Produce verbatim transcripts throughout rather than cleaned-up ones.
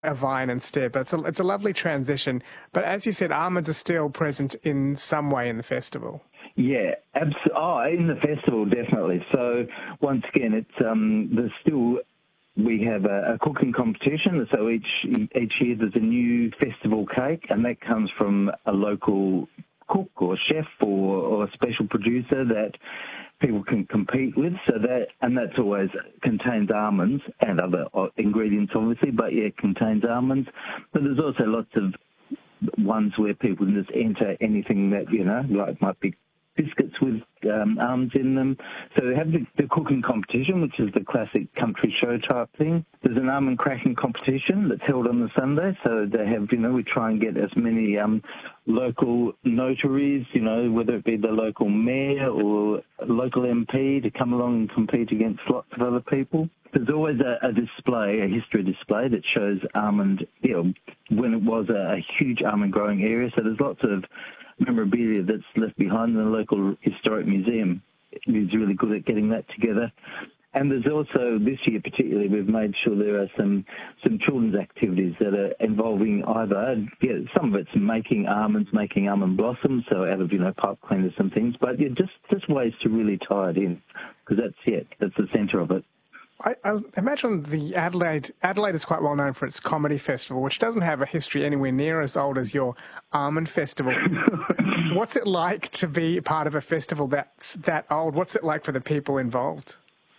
a vine instead. But it's a, it's a lovely transition. But as you said, almonds are still present in some way in the festival. Yeah, abs- oh, in the festival, definitely. So once again, it's um, there's still, we have a, a cooking competition. So each each year there's a new festival cake, and that comes from a local cook or chef or, or a special producer that people can compete with. So that, and that's always contains almonds and other ingredients, obviously, but yeah, it contains almonds. But there's also lots of ones where people can just enter anything that, you know, like might be biscuits with um, almonds in them. So they have the, the cooking competition, which is the classic country show type thing. There's an almond cracking competition that's held on the Sunday. So they have, you know, we try and get as many um, local notaries, you know, whether it be the local mayor or local M P to come along and compete against lots of other people. There's always a, a display, a history display that shows almond, you know, when it was a, a huge almond growing area. So there's lots of memorabilia that's left behind in the local historic museum. It's really good at getting that together. And there's also, this year particularly, we've made sure there are some, some children's activities that are involving either, yeah, some of it's making almonds, making almond blossoms, so out of, you know, pipe cleaners and things, but yeah, just, just ways to really tie it in, because that's, yeah, that's the centre of it. I, I imagine the Adelaide Adelaide is quite well known for its comedy festival, which doesn't have a history anywhere near as old as your almond festival. What's it like to be part of a festival that's that old? What's it like for the people involved?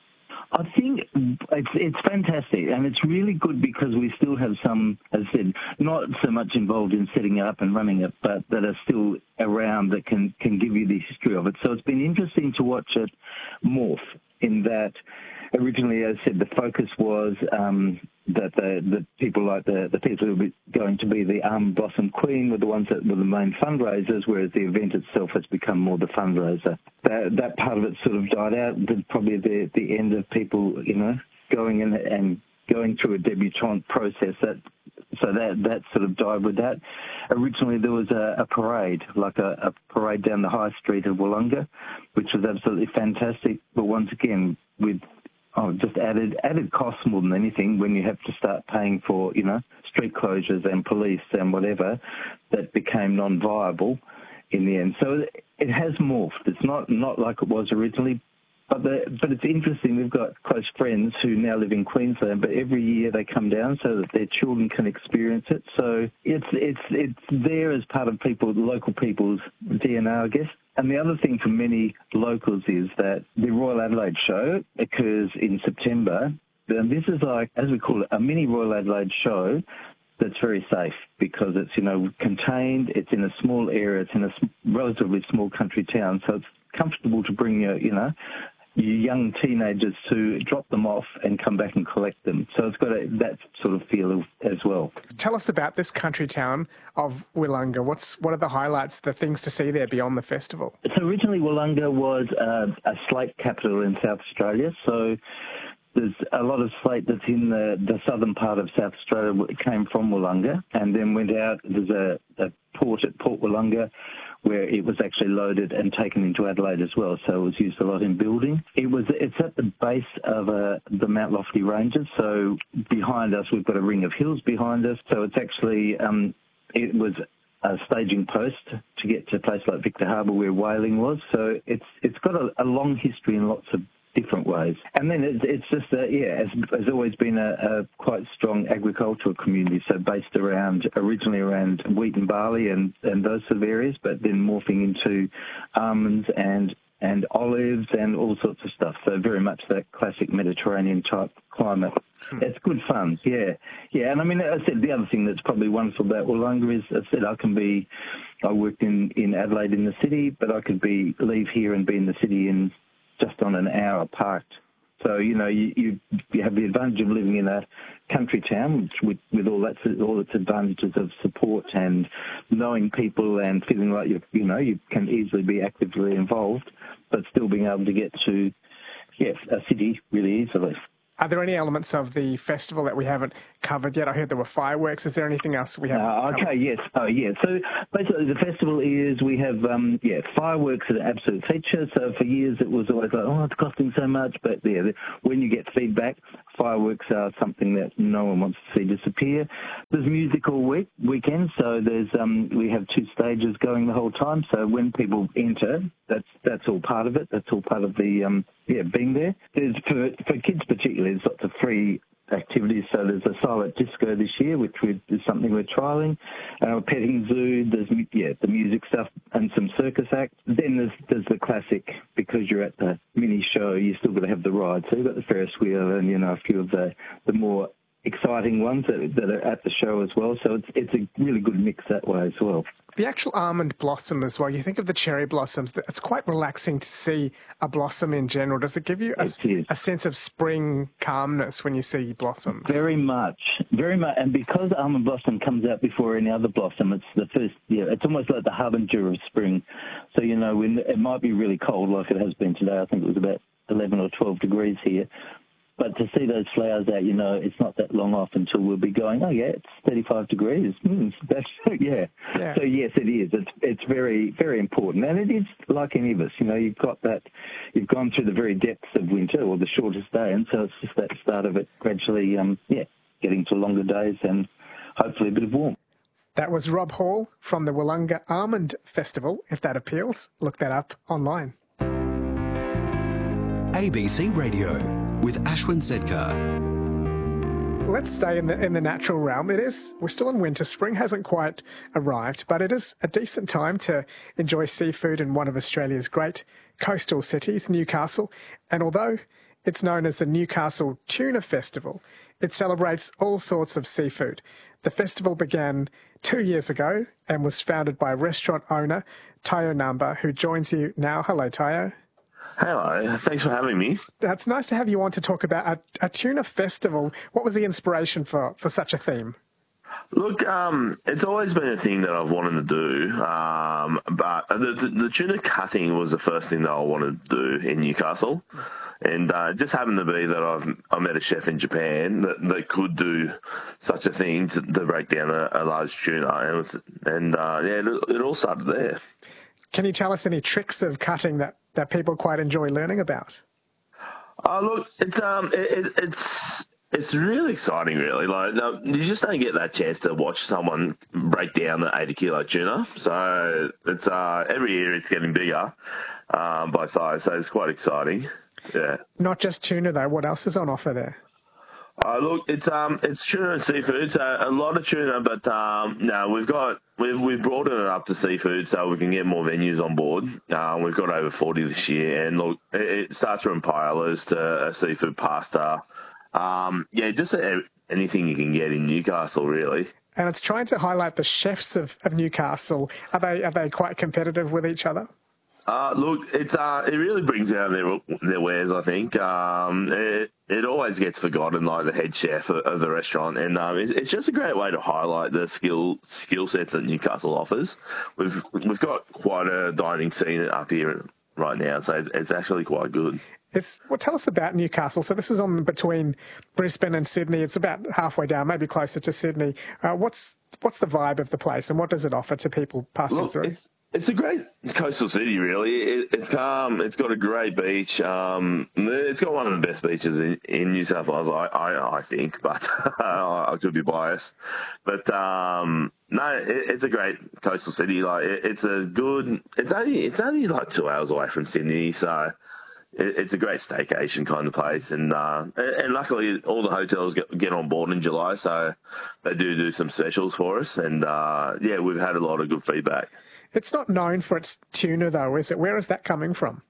I think it's, it's fantastic, and it's really good because we still have some, as I said, not so much involved in setting it up and running it, but that are still around that can, can give you the history of it. So it's been interesting to watch it morph in that originally, as I said, the focus was um, that the, the people like the, the people who were going to be the Almond Blossom Queen were the ones that were the main fundraisers, whereas the event itself has become more the fundraiser. That, that part of it sort of died out, but probably the, the end of people, you know, going in and going through a debutante process. That So that, that sort of died with that. Originally, there was a, a parade, like a, a parade down the high street of Wollonga, which was absolutely fantastic. But once again, with Oh, just added added costs more than anything when you have to start paying for, you know, street closures and police and whatever, that became non-viable in the end. So it has morphed. It's not, not like it was originally, but the, but it's interesting. We've got close friends who now live in Queensland, but every year they come down so that their children can experience it. So it's it's it's there as part of people, local people's D N A, I guess. And the other thing for many locals is that the Royal Adelaide Show occurs in September. And this is like, as we call it, a mini Royal Adelaide show that's very safe because it's, you know, contained, it's in a small area, it's in a relatively small country town, so it's comfortable to bring your, you know, your young teenagers to drop them off and come back and collect them. So it's got a, that sort of feel as well. Tell us about this country town of Willunga. What's what are the highlights, the things to see there beyond the festival? So originally Willunga was uh, a slate capital in South Australia. So there's a lot of slate that's in the, the southern part of South Australia. It came from Willunga and then went out. There's a, a port at Port Willunga where it was actually loaded and taken into Adelaide as well. So it was used a lot in building. It was, it's at the base of uh, the Mount Lofty Ranges. So behind us, we've got a ring of hills behind us. So it's actually, um, it was a staging post to get to a place like Victor Harbour where whaling was. So it's it's got a, a long history in lots of different ways. And then it's, it's just, a, yeah, it's, it's always been a, a quite strong agricultural community, so based around, originally around wheat and barley and, and those sort of areas, but then morphing into almonds and and olives and all sorts of stuff. So very much that classic Mediterranean type climate. Hmm. It's good fun, yeah. Yeah, and I mean, as I said, the other thing that's probably wonderful about Willunga is, as I said, I can be, I worked in, in Adelaide in the city, but I could be, leave here and be in the city in just on an hour parked. So, you know, you, you, you have the advantage of living in a country town which with, with all that, all its advantages of support and knowing people and feeling like, you you know, you can easily be actively involved, but still being able to get to, yeah, a city really easily. Are there any elements of the festival that we haven't covered yet? I heard there were fireworks. Is there anything else we haven't uh, Okay, covered? yes. Oh, yeah. So basically the festival is, we have, um, yeah, fireworks are an absolute feature. So for years it was always like, oh, it's costing so much. But yeah, when you get feedback, fireworks are something that no one wants to see disappear. There's music all week, weekend. So there's um, we have two stages going the whole time. So when people enter, that's that's all part of it. That's all part of the, um, yeah, being there. There's, for, for kids particularly, there's lots of free activities. So there's a silent disco this year, which we, is something we're trialling. Uh, petting zoo, there's, yeah, the music stuff and some circus acts. Then there's, there's the classic, because you're at the mini show, you still got to have the ride. So you've got the Ferris wheel and, you know, a few of the, the more exciting ones that, that are at the show as well. So it's it's a really good mix that way as well. The actual almond blossom as well, you think of the cherry blossoms, it's quite relaxing to see a blossom in general. Does it give you a, a sense of spring calmness when you see blossoms? Very much, very much. And because almond blossom comes out before any other blossom, it's the first, yeah, it's almost like the harbinger of spring. So, you know, when it might be really cold like it has been today. I think it was about eleven or twelve degrees here. But to see those flowers out, you know, it's not that long off until we'll be going, oh, yeah, it's thirty-five degrees. Mm, that's, yeah. yeah. So, yes, it is. It's it's very, very important. And it is like any of us, you know, you've got that, you've gone through the very depths of winter or the shortest day. And so it's just that start of it gradually, um, yeah, getting to longer days and hopefully a bit of warmth. That was Rob Hall from the Willunga Almond Festival. If that appeals, look that up online. A B C Radio with Ashwin Sedkar. Let's stay in the in the natural realm. It is, we're still in winter. Spring hasn't quite arrived, but it is a decent time to enjoy seafood in one of Australia's great coastal cities, Newcastle. And although it's known as the Newcastle Tuna Festival, it celebrates all sorts of seafood. The festival began two years ago and was founded by restaurant owner Tayo Namba, who joins you now. Hello, Tayo. Hello, thanks for having me. It's nice to have you on to talk about a, a tuna festival. What was the inspiration for, for such a theme? Look, um, it's always been a thing that I've wanted to do, um, but the, the, the tuna cutting was the first thing that I wanted to do in Newcastle. And uh, it just happened to be that I've I met a chef in Japan that, that could do such a thing to, to break down a, a large tuna. And, it was, and uh, yeah, it, it all started there. Can you tell us any tricks of cutting that, that people quite enjoy learning about? Oh, look, it's um, it, it, it's it's really exciting, really. Like, no, you just don't get that chance to watch someone break down the eighty kilo tuna. So it's uh, every year it's getting bigger um, by size. So it's quite exciting. Yeah. Not just tuna though. What else is on offer there? Uh, look, it's um, it's tuna and seafood. So a lot of tuna, but um, no, we've got we've we've broadened it up to seafood, so we can get more venues on board. Uh, we've got over forty this year, and look, it, it starts from paellas to a seafood pasta. Um, yeah, just a, anything you can get in Newcastle, really. And it's trying to highlight the chefs of, of Newcastle. Are they are they quite competitive with each other? Uh, look, it's uh, it really brings out their their wares. I think um, it it always gets forgotten, like the head chef of, of the restaurant, and um, it's, it's just a great way to highlight the skill skill sets that Newcastle offers. We've we've got quite a dining scene up here right now, so it's, it's actually quite good. It's, well, tell us about Newcastle. So this is on between Brisbane and Sydney. It's about halfway down, maybe closer to Sydney. Uh, what's what's the vibe of the place, and what does it offer to people passing Look, through? It's, it's a great coastal city, really. It, it's calm. It's got a great beach. Um, it's got one of the best beaches in, in New South Wales, I, I, I think, but I could be biased. But um, no, it, it's a great coastal city. Like it, it's a good. It's only it's only like two hours away from Sydney, so it, it's a great staycation kind of place. And uh, and luckily, all the hotels get, get on board in July, so they do do some specials for us. And uh, yeah, we've had a lot of good feedback. It's not known for its tuna, though, is it? Where is that coming from?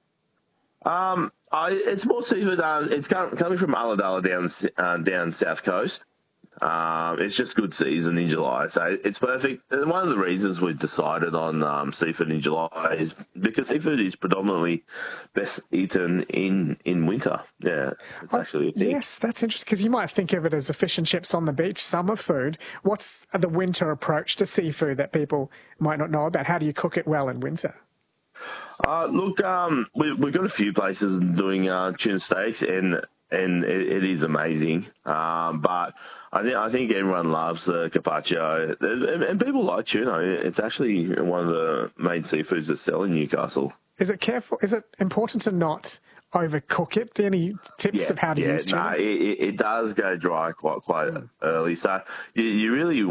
Um, I, it's more seafood. Um, it's coming from Ulladulla down uh, down south coast. Um, it's just good season in July, so it's perfect. And one of the reasons we've decided on um, seafood in July is because seafood is predominantly best eaten in, in winter. Yeah, it's oh, actually a thing. Yes, that's interesting, because you might think of it as a fish and chips on the beach, summer food. What's the winter approach to seafood that people might not know about? How do you cook it well in winter? Uh, look, um, we, we've got a few places doing uh, tuna steaks, and and it, it is amazing. Um, but I think I think everyone loves the carpaccio, and, and people like tuna. It's actually one of the main seafoods that sell in Newcastle. Is it careful? Is it important to not overcook it? Any tips Yeah, of how to yeah, use tuna? no, it, it does go dry quite quite mm. early. So you, you really